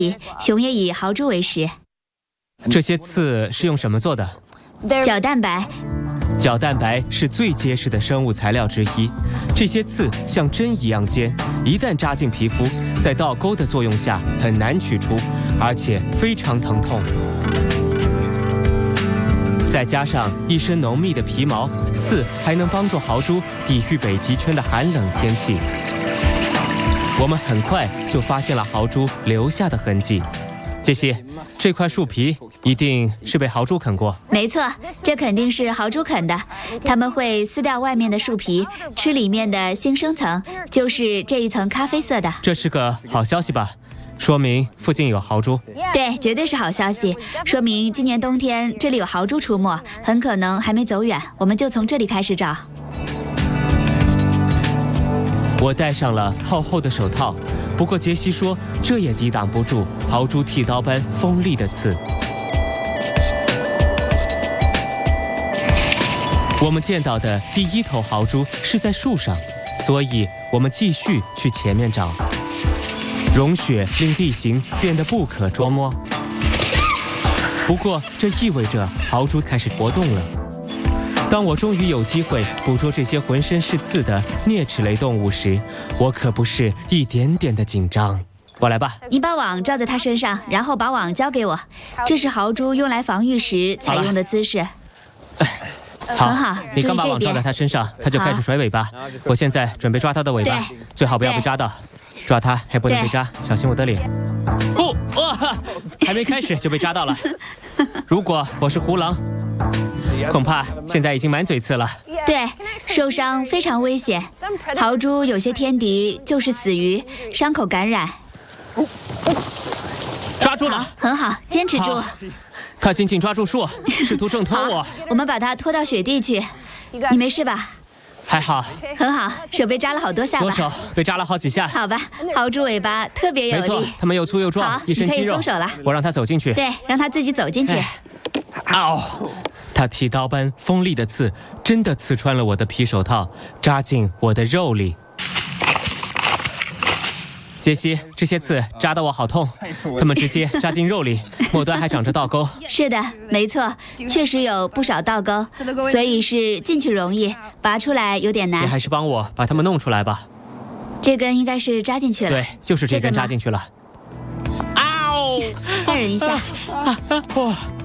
熊也以豪猪为食。 这些刺是用什么做的？ 角蛋白。 角蛋白是最结实的生物材料之一，这些刺像针一样尖，一旦扎进皮肤，在倒钩的作用下很难取出，而且非常疼痛。再加上一身浓密的皮毛，刺还能帮助豪猪抵御北极圈的寒冷天气。我们很快就发现了豪猪留下的痕迹。杰西，这块树皮一定是被豪猪啃过。 没错，这肯定是豪猪啃的。它们会撕掉外面的树皮，吃里面的新生层，就是这一层咖啡色的。 这是个好消息吧？说明附近有豪猪。 对，绝对是好消息，说明今年冬天这里有豪猪出没，很可能还没走远，我们就从这里开始找。 我戴上了厚厚的手套，不过杰西说这也抵挡不住豪猪剃刀般锋利的刺。我们见到的第一头豪猪是在树上，所以我们继续去前面找。融雪令地形变得不可捉摸，不过这意味着豪猪开始活动了。当我终于有机会捕捉这些浑身是刺的啮齿类动物时，我可不是一点点的紧张。我来吧。 你把网罩在它身上，然后把网交给我。这是豪猪用来防御时采用的姿势。 好， 很好， 你刚把网罩在它身上，它就开始甩尾巴。我现在准备抓它的尾巴，最好不要被扎到。抓它还不能被扎，小心我的脸。不，哇，还没开始就被扎到了。如果我是胡狼，恐怕现在已经满嘴刺了。 对，受伤非常危险。豪猪有些天敌就是死鱼，伤口感染。 抓住了， 很好，坚持住。 他紧紧抓住树，试图挣脱我。 我们把它拖到雪地去。你没事吧？ 还好， 很好，手被扎了好多下吧？ 左手被扎了好几下。 好吧，豪猪尾巴特别有力。 没错，它们又粗又壮，一身肌肉。 你可以松手了。 我让它走进去。 对，让它自己走进去。 嗷！它剃刀般锋利的刺真的刺穿了我的皮手套，扎进我的肉里。杰西，这些刺扎得我好痛，它们直接扎进肉里，末端还长着倒钩。 是的，没错，确实有不少倒钩，所以是进去容易，拔出来有点难。 你还是帮我把它们弄出来吧。 这根应该是扎进去了。 对，就是这根扎进去了。嗷！ 再忍一下。 哇！